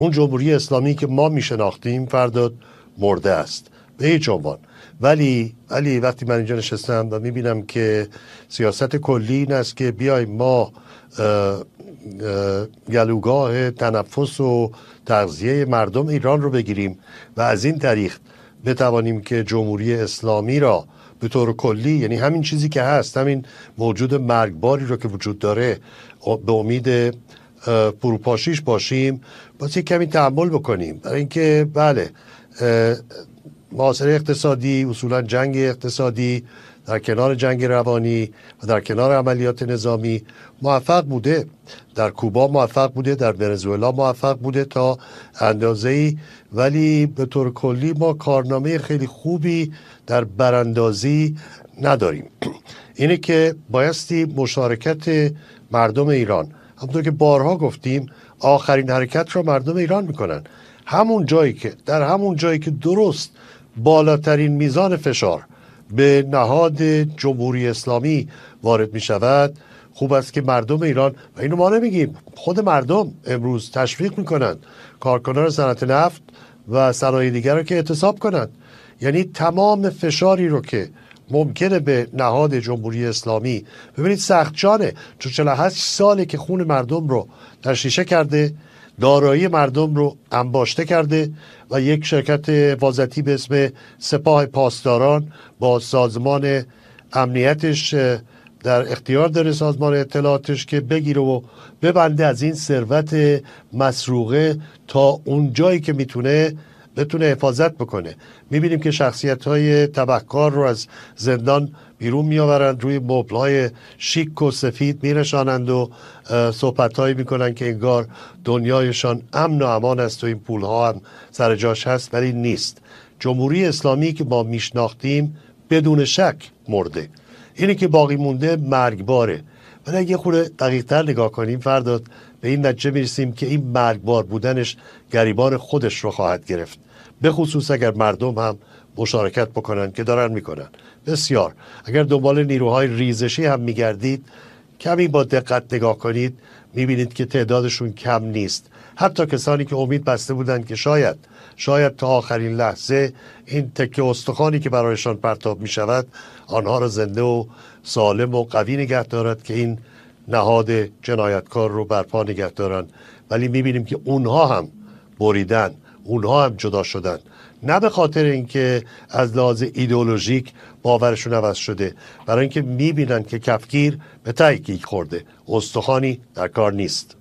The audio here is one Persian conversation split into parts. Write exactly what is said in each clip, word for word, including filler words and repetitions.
اون جمهوری اسلامی که ما میشناختیم فرداد مرده است به هیچ عنوان. ولی ولی وقتی من اینجا نشستم و میبینم که سیاست کلی این است که بیایم ما اه، اه، گلوگاه تنفس و تغذیه مردم ایران رو بگیریم و از این طریق بتوانیم که جمهوری اسلامی را به طور کلی، یعنی همین چیزی که هست، همین موجود مرگباری رو که وجود داره، به امید فروپاشیش باشیم، باید یک کمی تحمل بکنیم. برای اینکه بله محاصره اقتصادی، اصولا جنگ اقتصادی در کنار جنگ روانی و در کنار عملیات نظامی موفق بوده. در کوبا موفق بوده، در ونزوئلا موفق بوده تا اندازه‌ای، ولی به طور کلی ما کارنامه خیلی خوبی در براندازی نداریم. اینه که بایستی مشارکت مردم ایران، همونطور که بارها گفتیم، آخرین حرکت را مردم ایران میکنن. همون جایی که در همون جایی که درست بالاترین میزان فشار به نهاد جمهوری اسلامی وارد می شود، خوب است که مردم ایران، و اینو ما نمیگیم، خود مردم امروز تشویق میکنن کارکنان صنعت نفت و صنایع دیگر رو که اعتصاب کنند. یعنی تمام فشاری رو که ممکنه به نهاد جمهوری اسلامی، ببینید سخت جانه، چون چهل و هشت ساله که خون مردم رو در شیشه کرده، دارایی مردم رو انباشته کرده و یک شرکت حفاظتی به اسم سپاه پاسداران با سازمان امنیتش در اختیار داره، سازمان اطلاعاتش، که بگیره و ببنده از این ثروت مسروقه تا اون جایی که میتونه بتونه حفاظت بکنه. میبینیم که شخصیت های تبهکار رو از زندان بیرون میآورند، روی مبل‌های شیک و سفید میرشانند و صحبت هایی میکنن که انگار دنیایشان امن و امان است و این پول ها هم سر جاش هست، ولی نیست. جمهوری اسلامی که ما میشناختیم بدون شک مرده. اینی که باقی مونده مرگباره. ولی اگه خورده دقیق تر نگاه کنیم فرداد به این نتیجه میرسیم که این مرگبار بودنش گریبان خودش رو خواهد گرفت، به خصوص اگر مردم هم مشارکت بکنن که دارن میکنن بسیار. اگر دنبال نیروهای ریزشی هم میگردید، کمی با دقت نگاه کنید، میبینید که تعدادشون کم نیست. حتی کسانی که امید بسته بودند که شاید شاید تا آخرین لحظه این تکه استخوانی که برایشان پرتاب میشود آنها را زنده و سالم و قوی نگه دارد که این نهاد جنایتکار رو برپا نگه دارن، ولی میبینیم که اونها هم بریدن، اونها هم جدا شدن، نه به خاطر اینکه از لحاظ ایدئولوژیک باورشون عوض شده، برای اینکه میبینن که کفگیر به تحقیق خورده، استخوانی در کار نیست.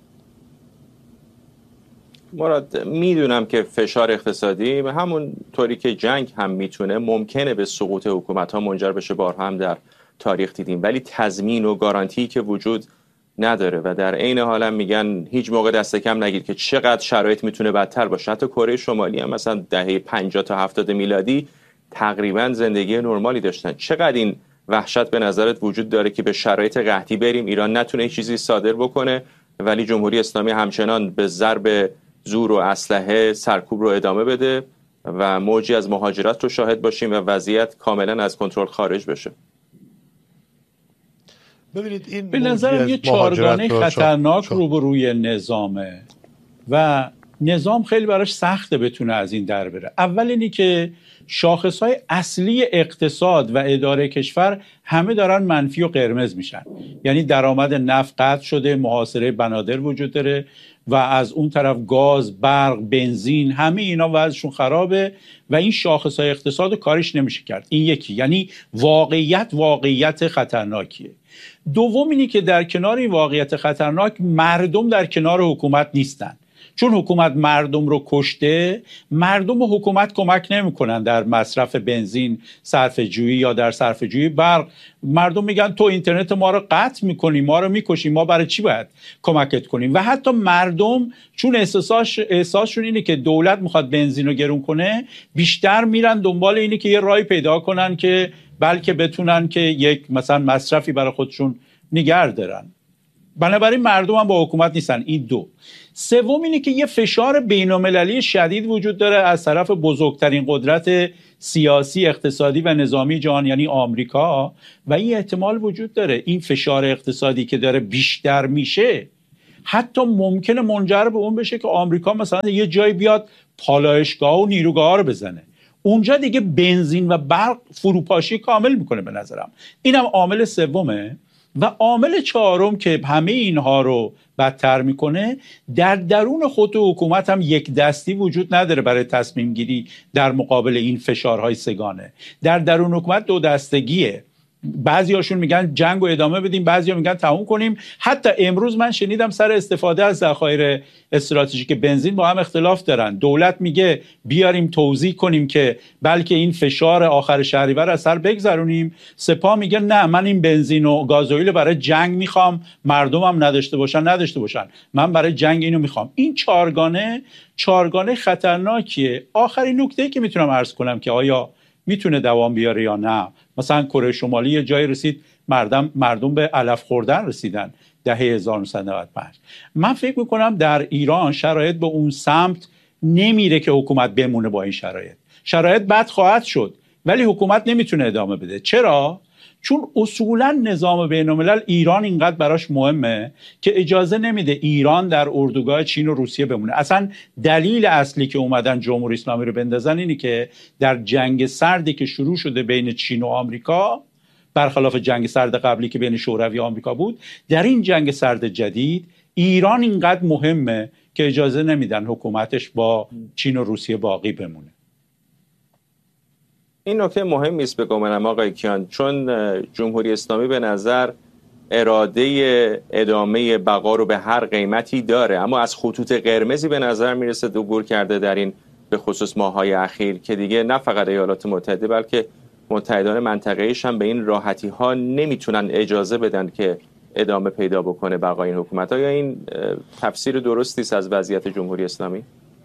مراد، میدونم که فشار اقتصادی همون طوری که جنگ هم میتونه ممکنه به سقوط حکومت ها منجر بشه، بارها هم در تاریخ دیدیم، ولی تضمین و گارانتی که وجود نداره و در عین حال هم میگن هیچ موقع دست کم نگیر که چقدر شرایط میتونه بدتر باشه. حتی کره شمالی هم مثلا دهه پنجاه تا هفتاد میلادی تقریبا زندگی نرمالی داشتن. چقدر این وحشت به نظرت وجود داره که به شرایط قحطی بریم، ایران نتونه چیزی صادر بکنه، ولی جمهوری اسلامی همچنان به ضرب زور و اسلحه سرکوب رو ادامه بده و موجی از مهاجرت رو شاهد باشیم و وضعیت کاملا از کنترل خارج بشه؟ ببینید این به نظرم یه چهارگانه خطرناک روبروی نظامه و نظام خیلی براش سخته بتونه از این در بره. اول اینی که شاخصهای اصلی اقتصاد و اداره کشور همه دارن منفی و قرمز میشن، یعنی درآمد نفت قطع شده، محاصره بنادر وجود داره و از اون طرف گاز، برق، بنزین، همه اینا وضعشون خرابه و این شاخصهای اقتصاد رو کارش نمیشه کرد. این یکی، یعنی واقعیت واقعیت خطرناکیه. دوم اینی که در کنار این واقعیت خطرناک مردم در کنار حکومت نیستن، چون حکومت مردم رو کشته. مردم و حکومت کمک نمیکنن در مصرف بنزین، صرفه جویی یا در صرفه جویی برق. مردم میگن تو اینترنت ما رو قطع میکنی، ما رو میکشی، ما برای چی باید کمکت کنیم؟ و حتی مردم چون احساسش احساسشون اینه که دولت میخواد بنزین رو گرون کنه، بیشتر میرن دنبال اینه که یه راهی پیدا کنن که بلکه بتونن که یک مثلا مصرفی برای خودشون نگه دارن. بنابراین مردم هم با حکومت نیستن. این دو. سوم اینه که یه فشار بین‌المللی شدید وجود داره از طرف بزرگترین قدرت سیاسی، اقتصادی و نظامی جهان، یعنی آمریکا، و این احتمال وجود داره این فشار اقتصادی که داره بیشتر میشه حتی ممکنه منجر به اون بشه که آمریکا مثلا یه جایی بیاد پالایشگاه و نیروگاه رو بزنه. اونجا دیگه بنزین و برق فروپاشی کامل میکنه به نظرم. اینم عامل سومه. و عامل چهارم که همه اینها رو بدتر میکنه، در درون خود حکومت هم یک دستی وجود نداره برای تصمیم گیری در مقابل این فشارهای سگانه. در درون حکومت دو دستگیه. بعضی هاشون میگن جنگ رو ادامه بدیم، بعضی ها میگن تموم کنیم. حتی امروز من شنیدم سر استفاده از ذخایر استراتژیک بنزین با هم اختلاف دارن. دولت میگه بیاریم توزیع کنیم که بلکه این فشار آخر شهریور از سر بگذرونیم. سپاه میگه نه، من این بنزین و گازوئیل برای جنگ میخوام، مردمم نداشته باشن نداشته باشن، من برای جنگ اینو میخوام. این چارگانه چارگانه خطرناکیه. آخرین نکته که میتونم عرض کنم که آیا میتونه دوام بیاره یا نه، مثلا کره شمالی یه جای رسید مردم مردم به علف خوردن رسیدن دهه هزار و نهصد و نود و پنج. من فکر میکنم در ایران شرایط به اون سمت نمیره که حکومت بمونه با این شرایط. شرایط بد خواهد شد ولی حکومت نمیتونه ادامه بده. چرا؟ چون اصولا نظام بین الملل ایران اینقدر براش مهمه که اجازه نمیده ایران در اردوگاه چین و روسیه بمونه. اصلا دلیل اصلی که اومدن جمهوری اسلامی رو بندازن اینی که در جنگ سردی که شروع شده بین چین و آمریکا، برخلاف جنگ سرد قبلی که بین شوروی و آمریکا بود، در این جنگ سرد جدید ایران اینقدر مهمه که اجازه نمیدن حکومتش با چین و روسیه باقی بمونه. این نکته مهمی است به گمانم آقای کیان، چون جمهوری اسلامی به نظر اراده ادامه بقا رو به هر قیمتی داره، اما از خطوط قرمزی به نظر میرسه عبور کرده در این به خصوص ماه‌های اخیر که دیگه نه فقط ایالات متحده بلکه متحدان منطقه‌ایش هم به این راحتی ها نمیتونن اجازه بدن که ادامه پیدا بکنه بقای این حکومت. آیا این تفسیر درستی است از وضعیت جمهوری اسلامی؟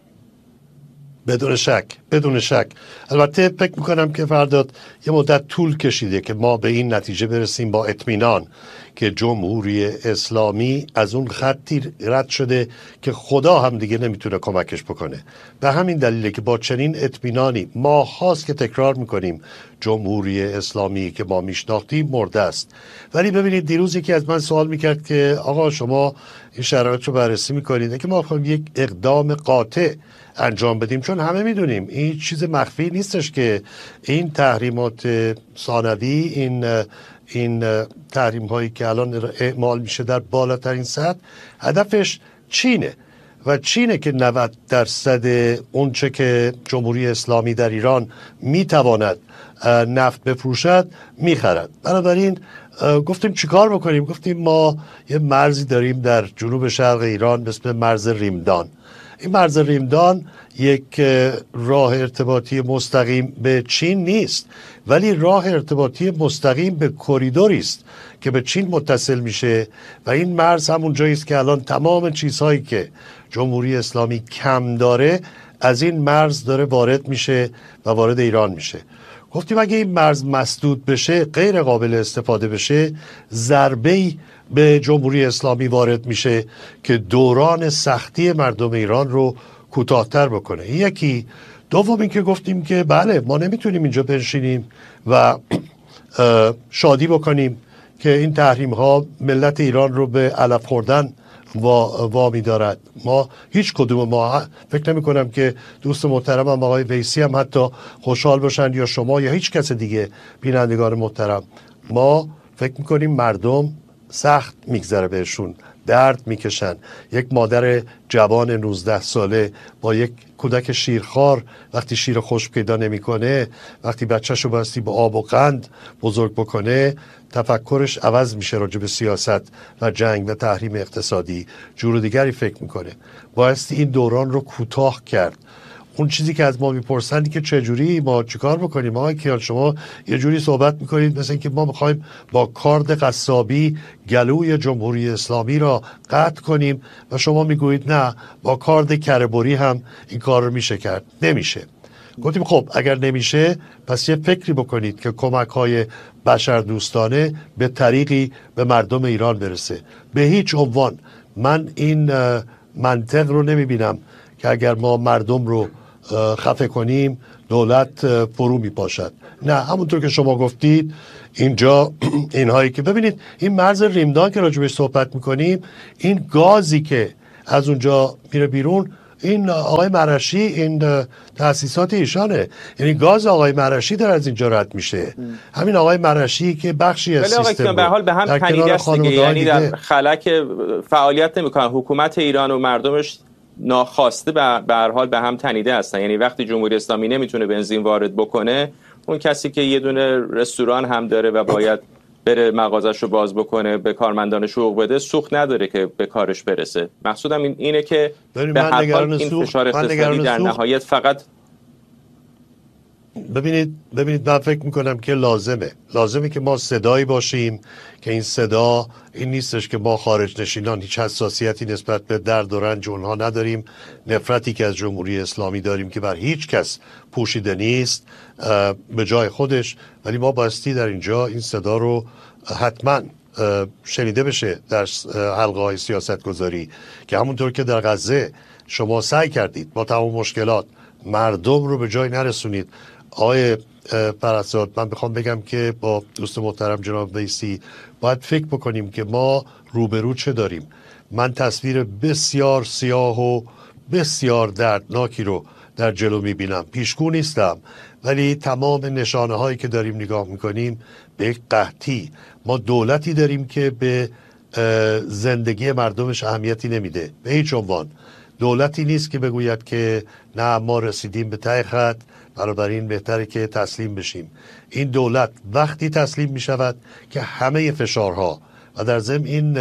بدون شک بدون شک البته فکر میکنم که فرداد یه مدت طول کشیده که ما به این نتیجه برسیم با اطمینان که جمهوری اسلامی از اون خطی رد شده که خدا هم دیگه نمیتونه کمکش بکنه. به همین دلیله که با چنین اطمینانی ما هاست که تکرار میکنیم جمهوری اسلامی که ما میشناختیم مرده است. ولی ببینید دیروز یکی از من سوال میکرد که آقا شما این شرایط رو بررسی میکنید که ما خواهیم یک اقدام قاطع انجام بدیم، چون همه میدونیم این چیز مخفی نیستش که این تحریمات ثانوی، این این تحریم هایی که الان اعمال میشه در بالاترین سطح، هدفش چینه و چینه که نود درصد اونچه که جمهوری اسلامی در ایران میتواند نفت بفروشد میخرد. بنابراین گفتیم چیکار بکنیم؟ گفتیم ما یه مرزی داریم در جنوب شرق ایران به اسم مرز ریمدان. این مرز ریمدان یک راه ارتباطی مستقیم به چین نیست، ولی راه ارتباطی مستقیم به کریدوری است که به چین متصل میشه و این مرز همون جایی است که الان تمام چیزهایی که جمهوری اسلامی کم داره از این مرز داره وارد میشه و وارد ایران میشه. گفتیم اگه این مرز مسدود بشه، غیر قابل استفاده بشه، ضربه‌ای به جمهوری اسلامی وارد میشه که دوران سختی مردم ایران رو کوتاه‌تر بکنه. این یکی. دوم این که گفتیم که بله ما نمیتونیم اینجا بنشینیم و شادی بکنیم که این تحریم ها ملت ایران رو به علف خوردن وامی دارد. ما هیچ کدوم ما فکر نمی کنم که دوست محترم هم آقای ویسی هم حتی خوشحال باشند یا شما یا هیچ کس دیگه بینندگان محترم. ما فکر میکنیم مردم سخت میگذره بهشون، درد میکشن. یک مادر جوان نوزده ساله با یک کودک شیرخوار وقتی شیر خشک پیدا نمیکنه، وقتی بچه‌شو باستی با آب و قند بزرگ بکنه، تفکرش عوض میشه راجع به سیاست و جنگ و تحریم اقتصادی، جور دیگری فکر میکنه. بایستی این دوران رو کوتاه کرد. اون چیزی که از ما میپرسن که چجوری ما چیکار بکنیم، آقای کیان شما یه جوری صحبت میکنید مثل اینکه ما میخوایم با کارد قصابی گلوی جمهوری اسلامی را قطع کنیم و شما میگویید نه با کارد کره‌بری هم این کار رو میشه کرد. نمیشه. گفتیم خب اگر نمیشه پس یه فکری بکنید که کمک های بشردوستانه به طریقی به مردم ایران برسه. به هیچ عنوان من این منطق رو نمیبینم که اگر ما مردم رو خفه کنیم دولت فرو می پاشد. نه، همونطور که شما گفتید اینجا اینهایی که ببینید این مرز ریمدان که راجبش صحبت میکنیم، این گازی که از اونجا میره بیرون، این آقای مرشی، این تأسیسات ایشانه، یعنی گاز آقای مرشی در از اینجا رد میشه. همین آقای مرشی که بخشی از سیستم به حال به هم تنیده است دیگه، یعنی در خلک فعالیت نمیکنن. حکومت ایران و مردمش ناخواسته به هر حال به هم تنیده هستن. یعنی وقتی جمهوری اسلامی نمیتونه بنزین وارد بکنه، اون کسی که یه دونه رستوران هم داره و باید بره مغازش رو باز بکنه، به کارمندانش حقوق بده، سوخت نداره که به کارش برسه. مقصودم این اینه که به هر حال این فشار اقتصادی در نهایت فقط ببینید ببینید من فکر میکنم که لازمه لازمه که ما صدایی باشیم که این صدا این نیستش که ما خارج نشینان هیچ حساسیتی نسبت به درد و رنج اونها نداریم، نفرتی که از جمهوری اسلامی داریم که بر هیچ کس پوشیده نیست به جای خودش، ولی ما بایستی در اینجا این صدا رو حتما شنیده بشه در حلقه های سیاست گذاری، که همونطور که در غزه شما سعی کردید با تمام مشکلات مردم رو به جای نرسونید. آقای پرستاد، من بخوام بگم که با دوست محترم جناب ویسی باید فکر بکنیم که ما روبرو چه داریم. من تصویر بسیار سیاه و بسیار دردناکی رو در جلو میبینم، پیشگو نیستم، ولی تمام نشانه هایی که داریم نگاه میکنیم به یک قحطی. ما دولتی داریم که به زندگی مردمش اهمیتی نمیده به هیچ عنوان. دولتی نیست که بگوید که نه ما رسیدیم به ته خط، بنابراین بهتره که تسلیم بشیم. این دولت وقتی تسلیم می شود که همه فشارها و در ضمن این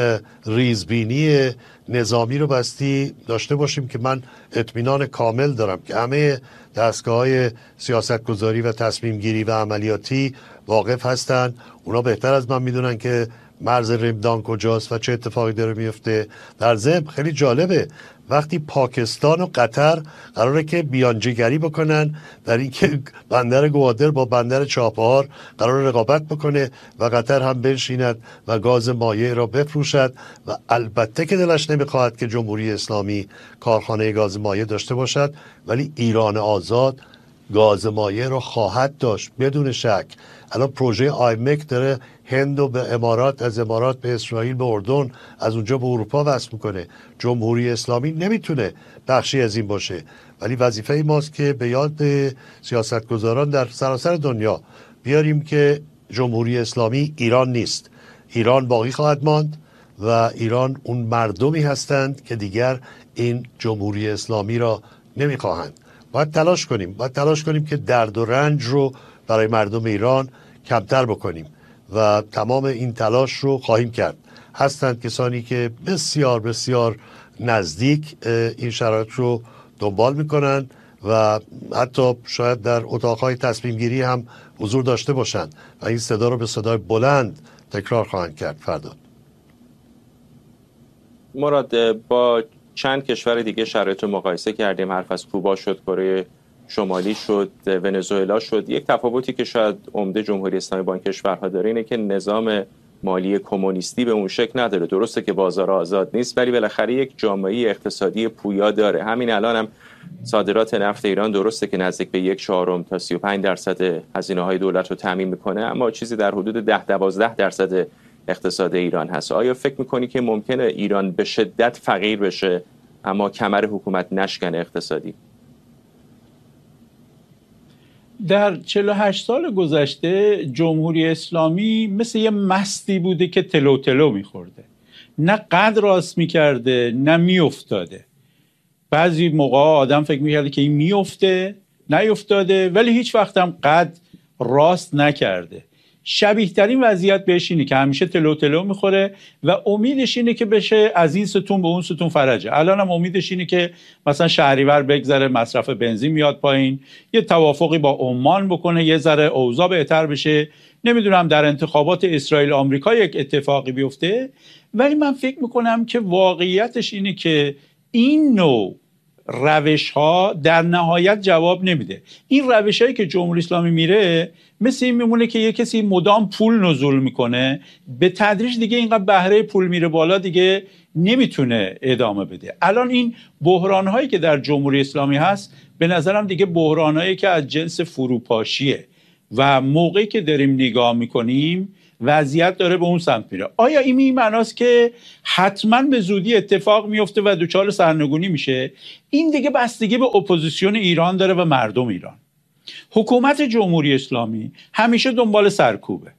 ریزبینی نظامی رو بستی داشته باشیم که من اطمینان کامل دارم که همه دستگاه‌های سیاستگذاری و تصمیم گیری و عملیاتی واقف هستن. اونا بهتر از من میدونن که مرز ریمدان کجاست و چه اتفاقی داره میفته. در ضمن خیلی جالبه وقتی پاکستان و قطر قراره که بیانجیگری بکنن در اینکه بندر گوادر با بندر چابهار قرار رقابت بکنه و قطر هم بنشیند و گاز مایع را بفروشد، و البته که دلش نمیخواهد که جمهوری اسلامی کارخانه گاز مایع داشته باشد، ولی ایران آزاد گاز مایع را خواهد داشت بدون شک. الان پروژه آیمک داره هند و به امارات، از امارات به اسرائیل به اردن، از اونجا به اروپا وصل میکنه. جمهوری اسلامی نمیتونه بخشی از این باشه، ولی وظیفه ماست که به یاد سیاستگزاران در سراسر دنیا بیاریم که جمهوری اسلامی ایران نیست. ایران باقی خواهد ماند و ایران اون مردمی هستند که دیگر این جمهوری اسلامی را نمیخواهند. باید تلاش کنیم باید تلاش کنیم که درد و رنج رو برای مردم ایران کمتر بکنیم و تمام این تلاش رو خواهیم کرد. هستند کسانی که بسیار بسیار نزدیک این شرایط رو دنبال میکنن و حتی شاید در اتاقهای تصمیم گیری هم حضور داشته باشند و این صدا رو به صدای بلند تکرار خواهند کرد. فردا مراد، با چند کشور دیگه شرایط رو مقایسه کردیم. حرف از کوبا شد، کره شمالی شد، ونزوئلا شد. یک تفاوتی که شاید عمده جمهوری اسلامی با این کشورها داره اینه که نظام مالی کمونیستی به اون شکل نداره. درسته که بازار آزاد نیست، ولی بالاخره یک جامعه اقتصادی پویا داره. همین الان هم صادرات نفت ایران درسته که نزدیک به یک چهارم تا سی و پنج درصد هزینه‌های دولت رو تامین میکنه، اما چیزی در حدود ده دوازده درصد اقتصاد ایران هست. آیا فکر میکنی که ممکنه ایران به شدت فقیر بشه اما کمر حکومت نشکنه اقتصادی؟ در چهل و هشت سال گذشته جمهوری اسلامی مثل یه مستی بوده که تلو تلو میخورده، نه قد راست میکرده نه میافتاده. بعضی موقع آدم فکر میکرده که این میفته، نیفتاده، ولی هیچ وقت هم قد راست نکرده. شبیه ترین وضعیت بهش اینه که همیشه تلو تلو میخوره و امیدش اینه که بشه از این ستون به اون ستون فرجه. الان هم امیدش اینه که مثلا شهریور بگذره، مصرف بنزین میاد پایین، یه توافقی با عمان بکنه، یه ذره اوضاع بهتر بشه، نمیدونم در انتخابات اسرائیل آمریکا یک اتفاقی بیفته. ولی من فکر میکنم که واقعیتش اینه که این نوع روش ها در نهایت جواب نمیده. این روش هایی که جمهوری اسلامی میره مثل این میمونه که یه کسی مدام پول نزول میکنه، به تدریج دیگه اینقدر بهره پول میره بالا، دیگه نمیتونه ادامه بده. الان این بحران هایی که در جمهوری اسلامی هست به نظرم دیگه بحران هایی که از جنس فروپاشیه و موقعی که داریم نگاه میکنیم وضعیت داره به اون سمت میره. آیا این این معناست که حتما به زودی اتفاق میفته و دوچار سرنگونی میشه؟ این دیگه بستگی به اپوزیسیون ایران داره و مردم ایران. حکومت جمهوری اسلامی همیشه دنبال سرکوبه.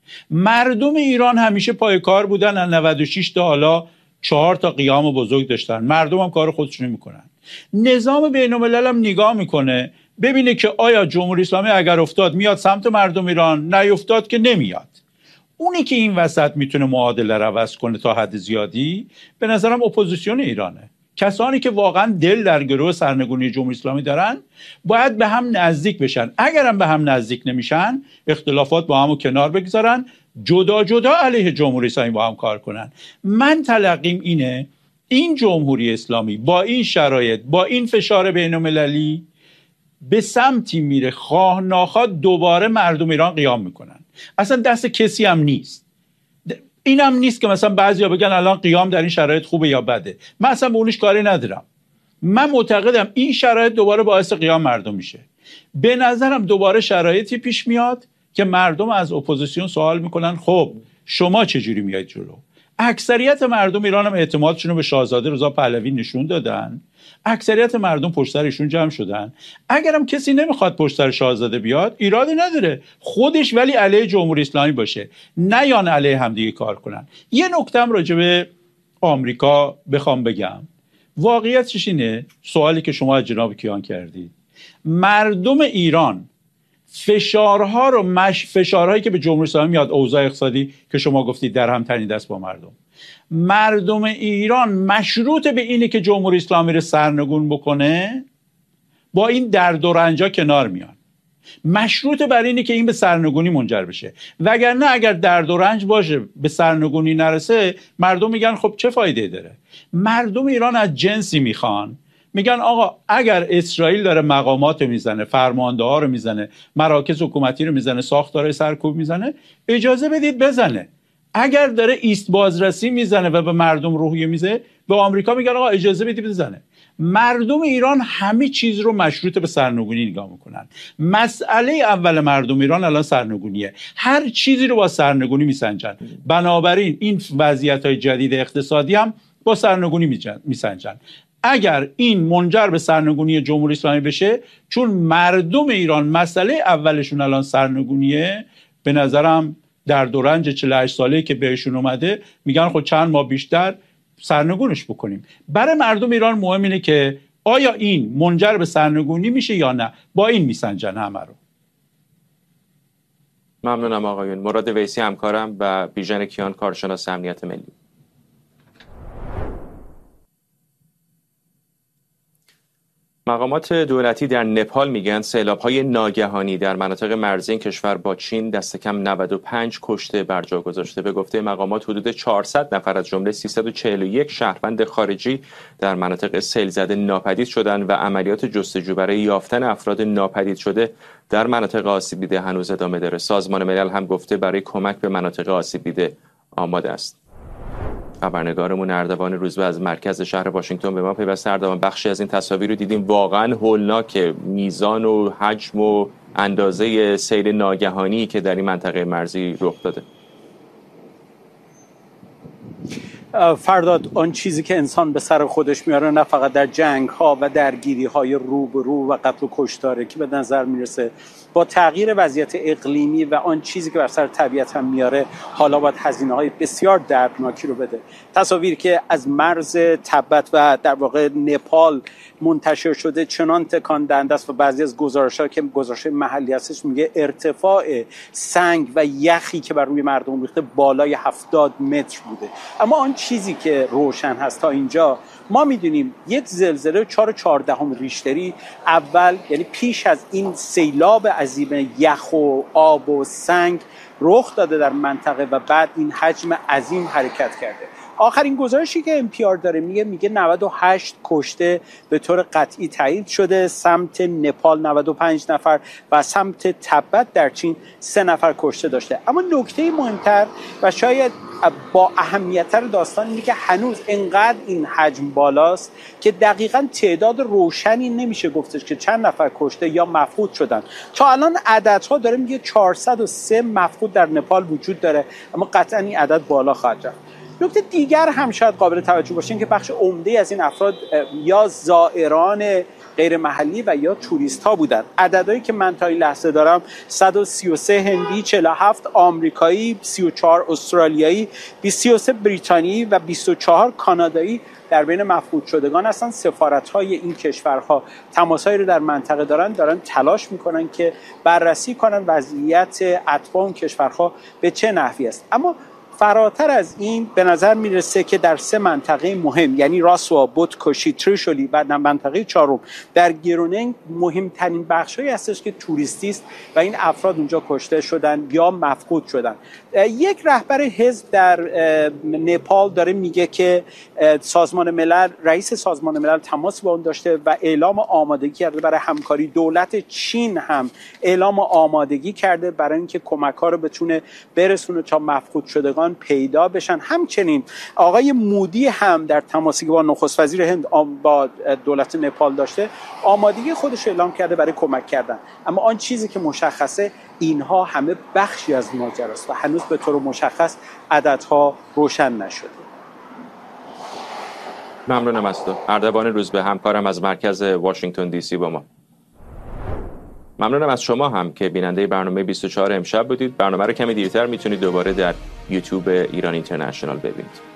مردم ایران همیشه پای کار بودن، از نود و شش تا حالا چهار تا قیام بزرگ داشتن. مردم هم کار خودشونو میکنن. نظام بین الملل هم نگاه میکنه ببینه که آیا جمهوری اسلامی اگر افتاد میاد سمت مردم ایران، نیفتاد که نمیاد. اونی که این وسط میتونه معادله رو عوض کنه تا حد زیادی به نظرم اپوزیسیون ایرانه. کسانی که واقعا دل در گروه سرنگونی جمهوری اسلامی دارن باید به هم نزدیک بشن. اگرم به هم نزدیک نمیشن، اختلافات با همو کنار بگذارن، جدا جدا علیه جمهوری اسلامی با هم کار کنن. من تلقیم اینه این جمهوری اسلامی با این شرایط، با این فشار بین‌المللی به سمتی میره خواه ناخواه دوباره مردم ایران قیام میکنن. اصلا دست کسی هم نیست. این هم نیست که مثلا بعضیا بگن الان قیام در این شرایط خوبه یا بده. من اصلا به اونش کاری ندارم. من معتقدم این شرایط دوباره باعث قیام مردم میشه. به نظرم دوباره شرایطی پیش میاد که مردم از اپوزیسیون سوال میکنن خب شما چجوری میایید جلو؟ اکثریت مردم ایران هم اعتمادشون رو به شاهزاده رضا پهلوی نشون دادن. اکثریت مردم پشت سر ایشون جمع شدن. اگرم کسی نمیخواد پشت سر شاهزاده بیاد ایرادی نداره، خودش ولی علیه جمهوری اسلامی باشه، نه یان علیه همدیگه کار کنن. یه نکتم راجع به آمریکا بخوام بگم، واقعیتش اینه، سوالی که شما از جناب کیان کردید، مردم ایران فشارها رو مش فشارهایی که به جمهوری اسلامی میاد، اوضاع اقتصادی که شما گفتید در هم تنیده است با مردم، مردم ایران مشروط به اینه که جمهوری اسلامی رو سرنگون بکنه با این درد و رنجا کنار میان. مشروط بر اینه که این به سرنگونی منجر بشه، وگرنه اگر درد و رنج باشه به سرنگونی نرسه مردم میگن خب چه فایده داره. مردم ایران از جنسی میخوان، میگن آقا اگر اسرائیل داره مقامات میزنه، فرمانده ها رو میزنه، مراکز حکومتی رو میزنه، ساختارهای سرکوب میزنه، اجازه بدید بزنه. اگر داره ایست بازرسی میزنه و به مردم روحیه میزنه، به آمریکا میگن آقا اجازه بدید بزنه. مردم ایران همه چیز رو مشروط به سرنگونی نگاه میکنن. مسئله اول مردم ایران الان سرنگونیه. هر چیزی رو با سرنگونی میسنجن. بنابراین این وضعیت‌های جدید اقتصادی هم با سرنگونی میسنجن. اگر این منجر به سرنگونی جمهوری اسلامی بشه، چون مردم ایران مسئله اولشون الان سرنگونیه، به نظرم در دورنج چهل و هشت ساله‌ای که بهشون اومده میگن خب چند ماه بیشتر سرنگونش بکنیم. برای مردم ایران مهم اینه که آیا این منجر به سرنگونی میشه یا نه، با این میسنجن همه رو. ممنونم آقایون. مراد ویسی همکارم و بیژن کیان کارشناس امنیت ملی. مقامات دولتی در نپال میگن سیلاب‌های ناگهانی در مناطق مرزی این کشور با چین دست کم نود و پنج کشته بر جا گذاشته. به گفته مقامات حدود چهارصد نفر از جمله سیصد و چهل و یک شهروند خارجی در مناطق سیل زده ناپدید شدند و عملیات جستجو برای یافتن افراد ناپدید شده در مناطق آسیب دیده هنوز ادامه داره. سازمان ملل هم گفته برای کمک به مناطق آسیب دیده آماده است. خبرنگارمون اردوان روزبه از مرکز شهر واشنگتن به ما پیوسته. اردوان، بخشی از این تصاویر رو دیدیم، واقعا هولناکه، میزان و حجم و اندازه سیل ناگهانی که در این منطقه مرزی رخ داده. فرداد، آن چیزی که انسان به سر خودش میاره نه فقط در جنگ ها و درگیری های روبرو و قتل و کشتاره که به نظر میرسه با تغییر وضعیت اقلیمی و آن چیزی که بر سر طبیعت هم میاره حالا باید هزینه های بسیار دردناکی رو بده. تصاویری که از مرز تبت و در واقع نپال منتشر شده چنان تکان دهنده است و بعضی از گزارش‌ها که گزارش محلی هستش میگه ارتفاع سنگ و یخی که بر روی مردم ریخته بالای هفتاد متر بوده. اما آن چیزی که روشن هست تا اینجا، ما میدونیم یک زلزله چهار و چهاردهم ریشتری اول، یعنی پیش از این سیلاب عظیم یخ و آب و سنگ رخ داده در منطقه و بعد این حجم عظیم حرکت کرده. آخرین گزارشی که ام پی آر داره میگه میگه نود و هشت کشته به طور قطعی تایید شده، سمت نپال نود و پنج نفر و سمت تبت در چین سه نفر کشته داشته. اما نکته مهمتر و شاید با اهمیت‌تر داستان اینه که هنوز انقدر این حجم بالاست که دقیقاً تعداد روشنی نمیشه گفتش که چند نفر کشته یا مفقود شدن. تا الان عددها داره میگه چهارصد و سه مفقود در نپال وجود داره، اما قطعاً این عدد بالا خواهد رفت. نکته دیگر هم شاید قابل توجه باشه که بخش عمده از این افراد یا زائران غیر محلی و یا توریست ها بودن. عددهایی که من تا این لحظه دارم صد و سی و سه هندی، چهل و هفت آمریکایی، سی و چهار استرالیایی، سی و سه بریتانیایی و بیست و چهار کانادایی در بین مفقود شدگان هستن. سفارت‌های این کشورها تماسایی رو در منطقه دارن دارن تلاش میکنن که بررسی کنن وضعیت اتباع اون کشورها به چه نحوی است. اما فراتر از این به نظر میرسه که در سه منطقه مهم، یعنی راسوا، بودکوشی، تریشولی و در منطقه چهارم در گروننگ، مهمترین بخشایی هستش که توریستی است و این افراد اونجا کشته شدن یا مفقود شدن. یک رهبر حزب در نپال داره میگه که سازمان ملل، رئیس سازمان ملل تماس با اون داشته و اعلام آمادگی کرده برای همکاری. دولت چین هم اعلام آمادگی کرده برای اینکه کمک‌ها رو بتونه برسونه تا مفقود شدگان پیدا بشن. همچنین آقای مودی هم در تماسی که با نخست وزیر هند با دولت نپال داشته آمادگی خودش اعلام کرده برای کمک کردن. اما آن چیزی که مشخصه اینها همه بخشی از ماجراست و هنوز به طور مشخص عددها روشن نشده. ممنونم از تو. اردوان روزبه، همکارم از مرکز واشنگتن دی سی با ما. ممنونم از شما هم که بیننده برنامه بیست و چهار امشب بودید. برنامه رو کمی دیرتر میتونید دوباره در یوتیوب ایران اینترنشنال ببینید.